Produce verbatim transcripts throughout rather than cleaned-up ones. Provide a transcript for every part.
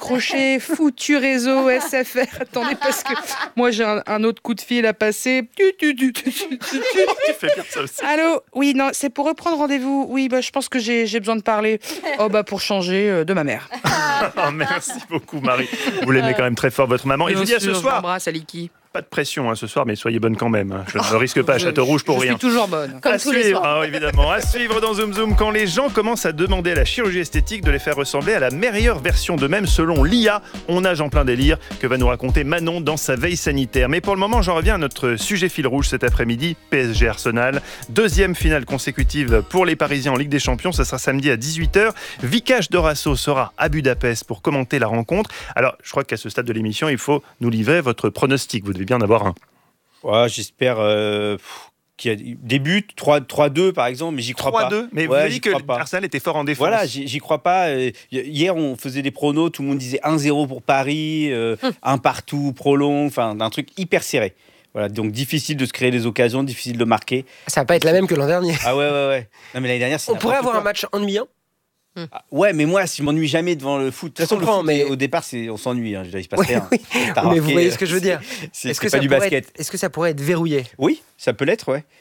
décroché. Foutu réseau S F R. Attendez, parce que moi, j'ai un, un autre coup de fil à passer. Tu, tu, tu, tu, tu, tu, tu. Tu fais bien ça aussi. Allô? Oui, non, c'est pour reprendre rendez-vous. Oui, bah, je pense que j'ai, j'ai besoin de parler. Oh, bah, pour changer euh, de ma mère. Oh, merci beaucoup, Marie. Vous l'aimez quand même très fort, votre maman. Et je vous dis à ce soir. J'embrasse Aliki. Pas de pression hein, ce soir, mais soyez bonne quand même. Je ne risque pas à Château Rouge pour je rien. Je suis toujours bonne. Comme à tous suivre, les soirs. ah, évidemment. À suivre dans Zoom Zoom, quand les gens commencent à demander à la chirurgie esthétique de les faire ressembler à la meilleure version d'eux-mêmes selon l'I A. On nage en plein délire que va nous raconter Manon dans sa veille sanitaire. Mais pour le moment, j'en reviens à notre sujet fil rouge cet après-midi, P S G Arsenal. Deuxième finale consécutive pour les Parisiens en Ligue des Champions. Ça sera samedi à dix-huit heures. Vikash Dorasso sera à Budapest pour commenter la rencontre. Alors, je crois qu'à ce stade de l'émission, il faut nous livrer votre pronostic. Vous devez bien en avoir un. Ouais, j'espère euh, qu'il y a des buts, trois deux par exemple, mais j'y crois trois pas. deux, mais ouais, vous avez dit que pas. Arsenal était fort en défense. Voilà, j'y, j'y crois pas. Hier, on faisait des pronos, tout le monde disait un zéro pour Paris, euh, hum. un partout, prolong, enfin, un truc hyper serré. Voilà, donc difficile de se créer des occasions, difficile de marquer. Ça va pas être la même que l'an dernier. Ah ouais, ouais, ouais. Non, mais l'année dernière, c'est on pourrait avoir quoi. un match ennuyant. Ah, ouais, mais moi, je m'ennuie jamais devant le foot. De toute façon, le foot, mais... au départ, c'est, on s'ennuie. Hein. Il se passe oui, rien. Oui. Mais vous voyez ce que je veux dire. C'est, est-ce c'est que pas ça du basket. Être, est-ce que ça pourrait être verrouillé? Oui, ça peut l'être, ouais.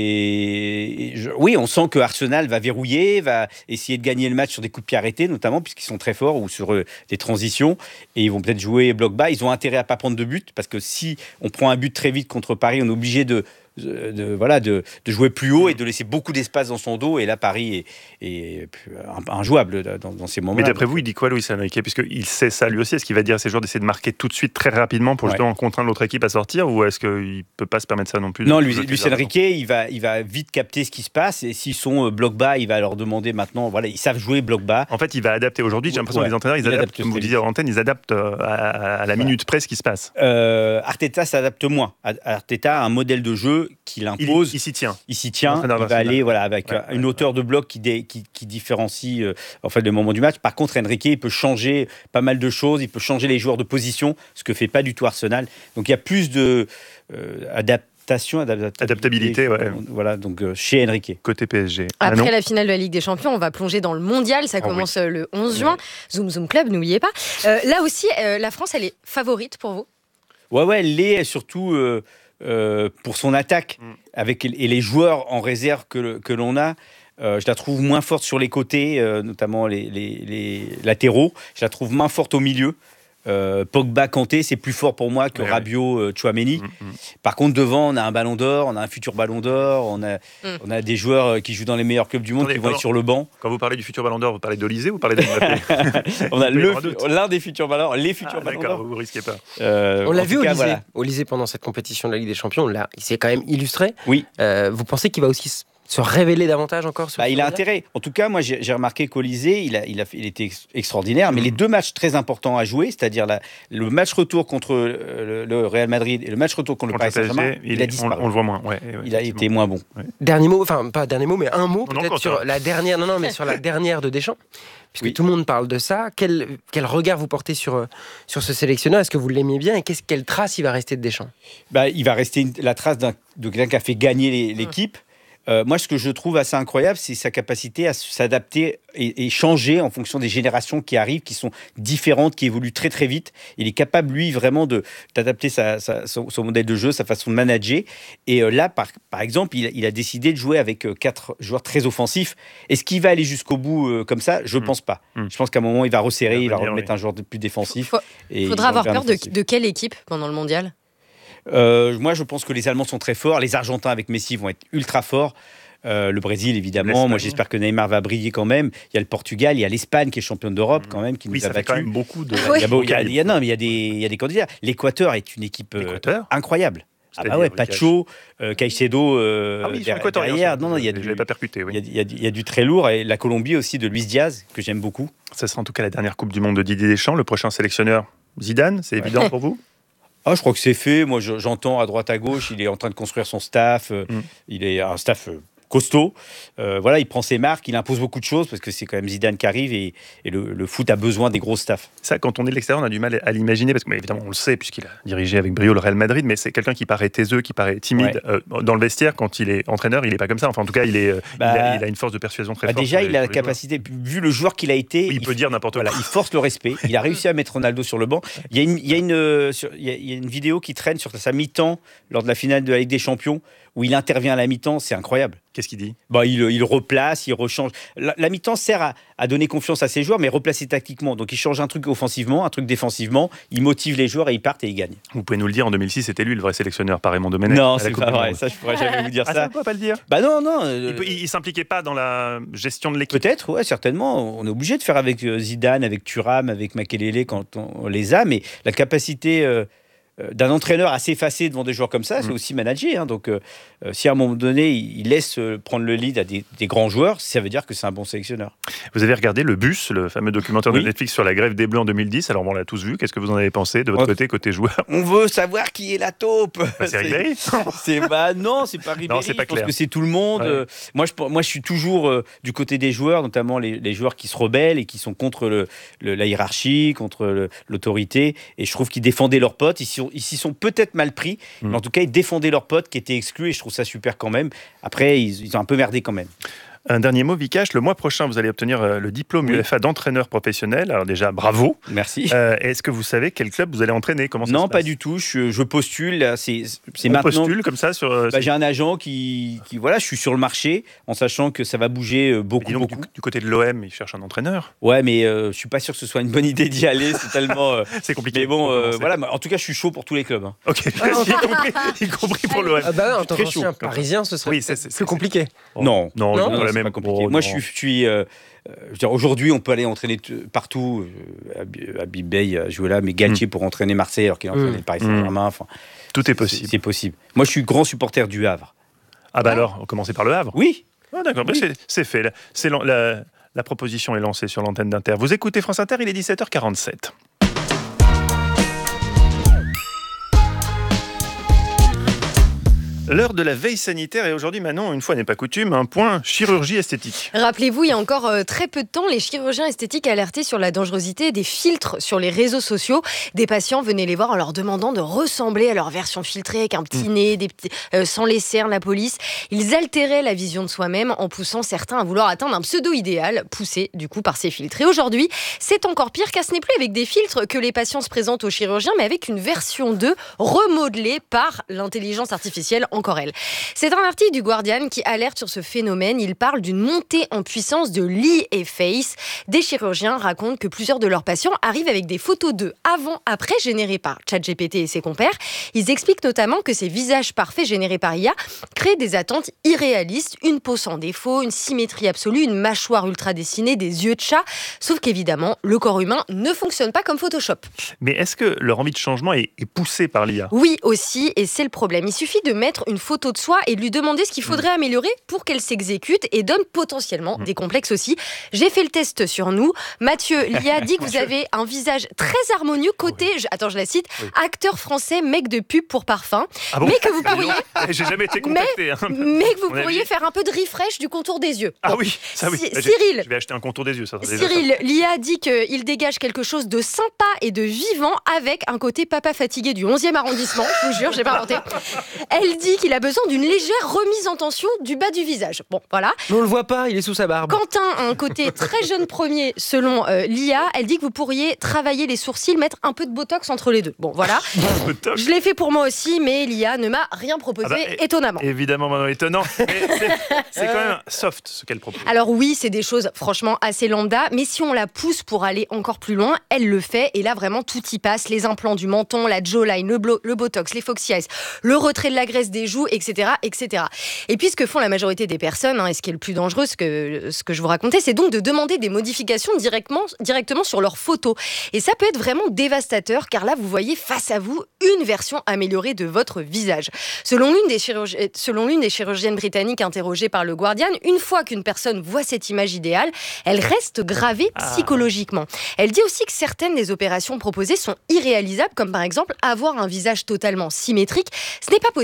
Et je, oui, on sent que Arsenal va verrouiller, va essayer de gagner le match sur des coups de pied arrêtés, notamment puisqu'ils sont très forts ou sur euh, des transitions. Et ils vont peut-être jouer bloc bas. Ils ont intérêt à pas prendre de but parce que si on prend un but très vite contre Paris, on est obligé de De, de, voilà, de, de jouer plus haut et de laisser beaucoup d'espace dans son dos. Et là, Paris est, est injouable dans, dans ces moments-là. Mais d'après vous, il dit quoi, Luis Enrique? Puisqu'il sait ça lui aussi. Est-ce qu'il va dire à ses joueurs d'essayer de marquer tout de suite, très rapidement, pour ouais. justement contraindre l'autre équipe à sortir? Ou est-ce qu'il ne peut pas se permettre ça non plus? Non, Luis Enrique, il va, il va vite capter ce qui se passe. Et s'ils sont bloc bas, il va leur demander maintenant. Voilà, ils savent jouer bloc bas. En fait, il va adapter. Aujourd'hui, j'ai l'impression ouais. que les entraîneurs, ils il adaptent, adapte comme vous disiez en antenne, ils adaptent à, à la minute voilà. près ce qui se passe. Euh, Arteta s'adapte moins. Arteta a un modèle de jeu qu'il impose. Il, il s'y tient. Il s'y tient. Il va aller voilà, avec ouais, une ouais, hauteur ouais. de bloc qui, dé, qui, qui différencie euh, en fait, le moment du match. Par contre, Enrique, il peut changer pas mal de choses. Il peut changer les joueurs de position, ce que fait pas du tout Arsenal. Donc, il y a plus de euh, adaptation, adaptabilité. Adaptabilité, ouais. Voilà, donc euh, chez Enrique. Côté P S G. Après ah la finale de la Ligue des Champions, on va plonger dans le mondial. Ça ah, commence oui. le onze juin. Oui. Zoom Zoom Club, n'oubliez pas. Euh, là aussi, euh, la France, elle est favorite pour vous? Ouais, ouais, elle l'est surtout... Euh, Euh, pour son attaque mm. avec, et les joueurs en réserve que, que l'on a, euh, je la trouve moins forte sur les côtés, euh, notamment les, les, les latéraux. Je la trouve moins forte au milieu. Euh, Pogba, Kanté, c'est plus fort pour moi que ouais, Rabiot, ouais. Tchouaméni. Mm, mm. Par contre, devant, on a un ballon d'or, on a un futur ballon d'or, on a, mm. on a des joueurs qui jouent dans les meilleurs clubs du monde. Attendez, qui vont alors, être sur le banc. Quand vous parlez du futur ballon d'or, vous parlez d'Olysée ou vous parlez d'Mbappé? On a le, l'un des futurs ballons d'or, les futurs ah, ballons d'accord, d'or. vous risquez pas. Euh, on l'a vu, Olysée. Voilà. Olysée, pendant cette compétition de la Ligue des Champions, là, il s'est quand même illustré. Oui. Euh, vous pensez qu'il va aussi se révéler davantage encore bah, Il a intérêt. En tout cas, moi, j'ai, j'ai remarqué qu'Olysée, il, a, il, a, il était extraordinaire, mais mmh. les deux matchs très importants à jouer, c'est-à-dire la, le match retour contre le, le Real Madrid et le match retour contre, contre le Paris Saint-Germain, il, il a disparu. On, on le voit moins. Ouais, ouais, il a été moins bon. Ouais. Dernier mot, enfin pas dernier mot, mais un mot on peut-être sur la dernière. Non, non, mais sur la dernière de Deschamps, puisque oui. tout le monde parle de ça. Quel, quel regard vous portez sur sur ce sélectionneur? Est-ce que vous l'aimez bien et qu'est-ce, quelle trace il va rester de Deschamps? Bah, il va rester une, la trace d'un, de quelqu'un qui a fait gagner les, l'équipe. Euh, moi, ce que je trouve assez incroyable, c'est sa capacité à s'adapter et, et changer en fonction des générations qui arrivent, qui sont différentes, qui évoluent très très vite. Il est capable, lui, vraiment de, d'adapter sa, sa, son, son modèle de jeu, sa façon de manager. Et euh, là, par, par exemple, il, il a décidé de jouer avec euh, quatre joueurs très offensifs. Est-ce qu'il va aller jusqu'au bout euh, comme ça? Je ne mmh. pense pas. Mmh. Je pense qu'à un moment, il va resserrer, il va, il va remettre oui. un joueur de plus défensif. Il faudra avoir peur de, de quelle équipe pendant le mondial? Euh, moi, je pense que les Allemands sont très forts. Les Argentins avec Messi vont être ultra forts. Euh, le Brésil, évidemment. Moi, j'espère que Neymar va briller quand même. Il y a le Portugal, il y a l'Espagne qui est championne d'Europe quand même, qui oui, nous a battus. Quand même beaucoup de. Oui. Il y a, il y a, il y a, non, mais il y a des, il y a des candidats. L'Équateur est une équipe euh, incroyable. Ah bah ouais, Pacho, euh, Caicedo euh, ah oui, derrière. derrière. Non, non, il y a je du, l'ai pas percuté. Oui. Il y a, il y a, il y a du très lourd et la Colombie aussi de Luis Diaz que j'aime beaucoup. Ça sera en tout cas la dernière Coupe du Monde de Didier Deschamps. Le prochain sélectionneur, Zidane, c'est ouais. évident pour vous? Ah, je crois que c'est fait. Moi, je, j'entends à droite à gauche, il est en train de construire son staff. Mm. Il est un staff costaud. Euh, voilà, il prend ses marques, il impose beaucoup de choses parce que c'est quand même Zidane qui arrive et, et le, le foot a besoin des gros staffs. Ça, quand on est de l'extérieur, on a du mal à l'imaginer parce que, mais évidemment, on le sait puisqu'il a dirigé avec brio le Real Madrid, mais c'est quelqu'un qui paraît taiseux, qui paraît timide. Ouais. Euh, dans le vestiaire, quand il est entraîneur, il n'est pas comme ça. Enfin, en tout cas, il, est, bah, il, a, il a une force de persuasion très bah forte. Déjà, les, il a la capacité, joueurs. vu le joueur qu'il a été, oui, il, il peut dire n'importe voilà, quoi. Il force le respect. Il a réussi à mettre Ronaldo sur le banc. Il y a une, il y a une, euh, sur, il y a, il y a une vidéo qui traîne sur sa mi-temps lors de la finale de la Ligue des Champions où il intervient à la mi-temps. C'est incroyable. Qu'est-ce qu'il dit ? Bah, il, il replace, il rechange. La, la mi-temps sert à, à donner confiance à ses joueurs, mais replacer tactiquement. Donc il change un truc offensivement, un truc défensivement. Il motive les joueurs et ils partent et ils gagnent. Vous pouvez nous le dire, en deux mille six, c'était lui le vrai sélectionneur par Raymond Domenech. Non, c'est pas vrai. Ça, je pourrais jamais vous dire ah, ça. Ça, on peut pas le dire. Bah non, non. Euh, il, peut, il, il s'impliquait pas dans la gestion de l'équipe. Peut-être, ouais, certainement. On est obligé de faire avec Zidane, avec Thuram, avec Makelele quand on, on les a, mais la capacité. Euh, d'un entraîneur assez effacé devant des joueurs comme ça, c'est mmh. aussi manager. Hein. Donc, euh, si à un moment donné, il laisse prendre le lead à des, des grands joueurs, ça veut dire que c'est un bon sélectionneur. Vous avez regardé Le Bus, le fameux documentaire oui. de Netflix sur la grève des Bleus en deux mille dix. Alors, bon, on l'a tous vu. Qu'est-ce que vous en avez pensé de votre on, côté, côté joueur ? On veut savoir qui est la taupe. Bah, c'est Ribéry. c'est, bah, non, c'est pas Ribéry. Non, c'est pas clair. Je pense que c'est tout le monde. Ouais. Euh, moi, je, moi, je suis toujours euh, du côté des joueurs, notamment les, les joueurs qui se rebellent et qui sont contre le, le, la hiérarchie, contre le, l'autorité. Et je trouve qu'ils défendaient leurs potes. Ils, sont, ils s'y sont peut-être mal pris, mmh. mais en tout cas ils défendaient leurs potes qui étaient exclus et je trouve ça super quand même. Après ils, ils ont un peu merdé quand même. Un dernier mot, Vikash, le mois prochain vous allez obtenir le diplôme oui. U E F A d'entraîneur professionnel. Alors déjà bravo. Merci. Euh, est-ce que vous savez quel club vous allez entraîner ? Comment ça Non, se pas passe ? du tout. Je, je postule. Là, c'est, c'est On maintenant. postule comme ça sur. Bah, j'ai un agent qui, qui, voilà, je suis sur le marché en sachant que ça va bouger beaucoup, donc, beaucoup. Du, du côté de l'O M, ils cherchent un entraîneur. Ouais, mais euh, je suis pas sûr que ce soit une bonne idée d'y aller. C'est tellement. Euh... c'est compliqué. Mais bon, euh, voilà. En tout cas, je suis chaud pour tous les clubs. Hein. Ok. y, compris, y compris pour l'O M. Ah bah, en tant qu'ancien parisien, ce serait oui, c'est, c'est, plus c'est, compliqué. Oh. Non, non, non, non c'est même pas compliqué. Moi, je suis. Euh, Euh, je veux dire, aujourd'hui, on peut aller entraîner t- partout. Euh, Habib Bey a joué là, mais Galtier mmh. pour entraîner Marseille alors qu'il a entraîné mmh. le Paris Saint-Germain. Enfin, tout est possible. C'est, c'est possible. Moi, je suis grand supporter du Havre. Ah bah ah. alors, on commence par le Havre. Oui. Ah, d'accord, oui. c'est, c'est fait. C'est la, la, la proposition est lancée sur l'antenne d'Inter. Vous écoutez France Inter, il est dix-sept heures quarante-sept. L'heure de la veille sanitaire et aujourd'hui, Manon, une fois n'est pas coutume, un point chirurgie esthétique. Rappelez-vous, il y a encore euh, très peu de temps, les chirurgiens esthétiques alertaient sur la dangerosité des filtres sur les réseaux sociaux. Des patients venaient les voir en leur demandant de ressembler à leur version filtrée avec un petit mmh. nez, des petits, euh, sans les cernes, la police. Ils altéraient la vision de soi-même en poussant certains à vouloir atteindre un pseudo-idéal, poussé du coup par ces filtres. Et aujourd'hui, c'est encore pire car ce n'est plus avec des filtres que les patients se présentent aux chirurgiens, mais avec une version deux remodelée par l'intelligence artificielle. Encore elle. C'est un article du Guardian qui alerte sur ce phénomène. Il parle d'une montée en puissance de l'E et Face. Des chirurgiens racontent que plusieurs de leurs patients arrivent avec des photos d'eux avant-après générées par ChatGPT et ses compères. Ils expliquent notamment que ces visages parfaits générés par I A créent des attentes irréalistes, une peau sans défaut, une symétrie absolue, une mâchoire ultra dessinée, des yeux de chat. Sauf qu'évidemment, le corps humain ne fonctionne pas comme Photoshop. Mais est-ce que leur envie de changement est, est poussée par l'I A ? Oui, aussi, et c'est le problème. Il suffit de mettre une photo de soi et de lui demander ce qu'il faudrait mmh. améliorer pour qu'elle s'exécute et donne potentiellement mmh. des complexes aussi. J'ai fait le test sur nous. Mathieu, l'I A dit que vous avez un visage très harmonieux côté, je, attends je la cite, oui. acteur français, mec de pub pour parfum. Ah bon, mais que vous pourriez... J'ai jamais été contacté. Mais, hein. mais que vous pourriez avis. faire un peu de refresh du contour des yeux. Ah bon. oui, ça oui. C- Cyril, je vais acheter un contour des yeux. Ça, ça Cyril, l'I A dit qu'il dégage quelque chose de sympa et de vivant avec un côté papa fatigué du onzième arrondissement. Je vous jure, j'ai pas inventé. Elle dit qu'il a besoin d'une légère remise en tension du bas du visage. Bon, voilà. Mais on le voit pas, il est sous sa barbe. Quentin a un côté très jeune premier, selon euh, l'I A. Elle dit que vous pourriez travailler les sourcils, mettre un peu de botox entre les deux. Bon, voilà. Je l'ai fait pour moi aussi, mais l'I A ne m'a rien proposé, ah bah, étonnamment. Évidemment, Manon, étonnant. Mais c'est, c'est quand même soft ce qu'elle propose. Alors oui, c'est des choses franchement assez lambda, mais si on la pousse pour aller encore plus loin, elle le fait. Et là, vraiment, tout y passe. Les implants du menton, la jawline, le, blo- le botox, les foxy eyes, le retrait de la graisse des joues, et cetera, et cetera. Et puis, ce que font la majorité des personnes, hein, et ce qui est le plus dangereux, ce que, ce que je vous racontais, c'est donc de demander des modifications directement, directement sur leurs photos. Et ça peut être vraiment dévastateur, car là, vous voyez face à vous une version améliorée de votre visage. Selon l'une des, chirurgi- selon l'une des chirurgiennes britanniques interrogées par le Guardian, une fois qu'une personne voit cette image idéale, elle reste gravée psychologiquement. Elle dit aussi que certaines des opérations proposées sont irréalisables, comme par exemple avoir un visage totalement symétrique. Ce n'est pas possible de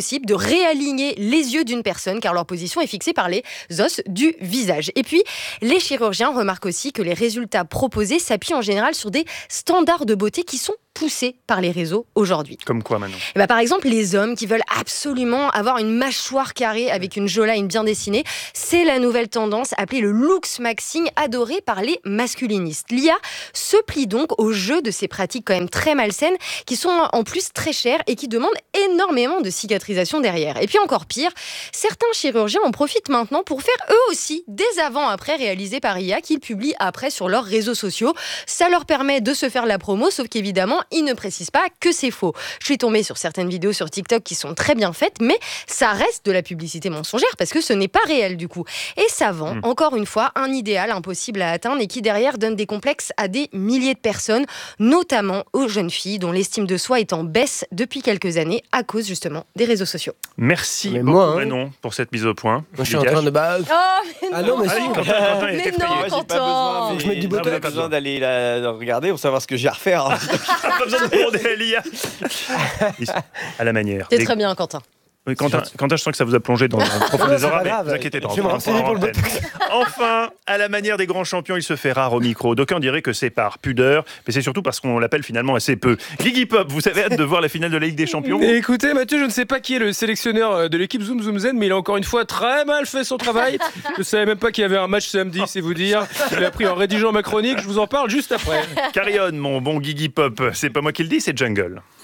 réaligner les yeux d'une personne car leur position est fixée par les os du visage. Et puis, les chirurgiens remarquent aussi que les résultats proposés s'appuient en général sur des standards de beauté qui sont poussés par les réseaux aujourd'hui. Comme quoi, Manon? Et bah, par exemple, les hommes qui veulent absolument avoir une mâchoire carrée avec une jawline bien dessinée, c'est la nouvelle tendance appelée le looks maxing, adorée par les masculinistes. L'I A se plie donc au jeu de ces pratiques quand même très malsaines, qui sont en plus très chères et qui demandent énormément de cicatrisation derrière. Et puis encore pire, certains chirurgiens en profitent maintenant pour faire eux aussi des avant-après réalisés par I A qu'ils publient après sur leurs réseaux sociaux. Ça leur permet de se faire la promo, sauf qu'évidemment, ils ne précisent pas que c'est faux. Je suis tombée sur certaines vidéos sur TikTok qui sont très bien faites, mais ça reste de la publicité mensongère parce que ce n'est pas réel du coup. Et ça vend, mmh. encore une fois, un idéal impossible à atteindre et qui derrière donne des complexes à des milliers de personnes, notamment aux jeunes filles dont l'estime de soi est en baisse depuis quelques années à cause justement des réseaux sociaux. Merci mais beaucoup moi, hein. Manon pour cette mise au point. Moi, je suis en train de... Bah... Oh, mais non. Ah non, mais Allez, si. Quentin, Quentin, il Mais était non, effrayé. Moi, j'ai pas Quentin. besoin, mais- Je mets du Non, botox. mais pas besoin d'aller la regarder pour savoir ce que j'ai à refaire. hein. Pas besoin de demander à l'I A. À la manière. C'est des- très bien, Quentin. Oui, Quentin, Quentin, je sens que ça vous a plongé dans un profond Non, c'est désordre, pas mais grave. vous inquiétez pas. Je vais me on renseigner en pour le antenne. Enfin, à la manière des grands champions, il se fait rare au micro. D'aucuns diraient que c'est par pudeur, mais c'est surtout parce qu'on l'appelle finalement assez peu. Guigui Pop, vous avez hâte de voir la finale de la Ligue des Champions? Et écoutez, Mathieu, je ne sais pas qui est le sélectionneur de l'équipe Zoom Zoom Zen, mais il a encore une fois très mal fait son travail. Je ne savais même pas qu'il y avait un match samedi, c'est vous dire. Je l'ai appris en rédigeant ma chronique, je vous en parle juste après. Carillon, mon bon Guigui Pop, c'est pas moi qui le dis, c'est Jungle.